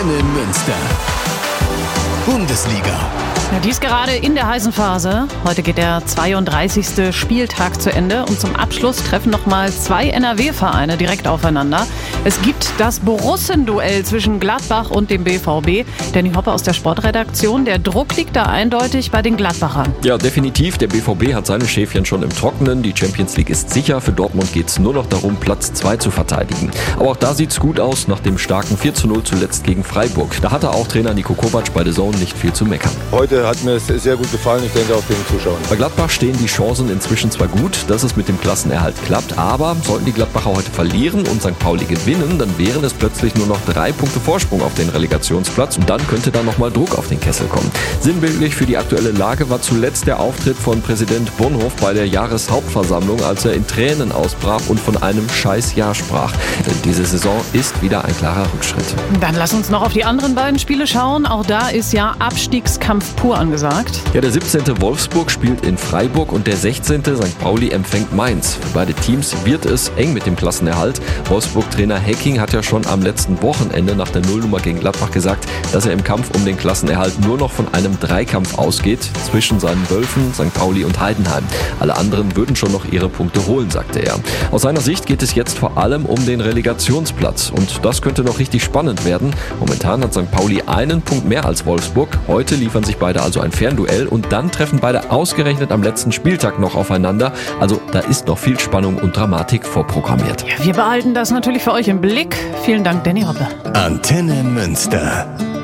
Antenne Münster. Bundesliga. Ja, die ist gerade in der heißen Phase. Heute geht der 32. Spieltag zu Ende und zum Abschluss treffen nochmal 2 NRW-Vereine direkt aufeinander. Es gibt das Borussen-Duell zwischen Gladbach und dem BVB. Danny Hoppe aus der Sportredaktion. Der Druck liegt da eindeutig bei den Gladbachern. Ja, definitiv. Der BVB hat seine Schäfchen schon im Trockenen. Die Champions League ist sicher. Für Dortmund geht es nur noch darum, Platz 2 zu verteidigen. Aber auch da sieht es gut aus nach dem starken 4:0 zuletzt gegen Freiburg. Da hatte auch Trainer Niko Kovac bei The Zone nicht viel zu meckern. Heute hat mir es sehr gut gefallen, ich denke auch den Zuschauern. Bei Gladbach stehen die Chancen inzwischen zwar gut, dass es mit dem Klassenerhalt klappt, aber sollten die Gladbacher heute verlieren und St. Pauli gewinnen, dann wären es plötzlich nur noch 3 Punkte Vorsprung auf den Relegationsplatz und dann könnte da nochmal Druck auf den Kessel kommen. Sinnbildlich für die aktuelle Lage war zuletzt der Auftritt von Präsident Bonhoff bei der Jahreshauptversammlung, als er in Tränen ausbrach und von einem Scheißjahr sprach. Denn diese Saison ist wieder ein klarer Rückschritt. Dann lass uns noch auf die anderen beiden Spiele schauen. Auch da ist ja Abstiegskampf pur angesagt. Ja, der 17. Wolfsburg spielt in Freiburg und der 16. St. Pauli empfängt Mainz. Für beide Teams wird es eng mit dem Klassenerhalt. Wolfsburg-Trainer Hecking hat ja schon am letzten Wochenende nach der Nullnummer gegen Gladbach gesagt, dass er im Kampf um den Klassenerhalt nur noch von einem Dreikampf ausgeht zwischen seinen Wölfen, St. Pauli und Heidenheim. Alle anderen würden schon noch ihre Punkte holen, sagte er. Aus seiner Sicht geht es jetzt vor allem um den Relegationsplatz und das könnte noch richtig spannend werden. Momentan hat St. Pauli einen Punkt mehr als Wolfsburg. Heute liefern sich beide also ein Fernduell und dann treffen beide ausgerechnet am letzten Spieltag noch aufeinander. Also da ist noch viel Spannung und Dramatik vorprogrammiert. Ja, wir behalten das natürlich für euch im Blick. Vielen Dank, Danny Hoppe. Antenne Münster.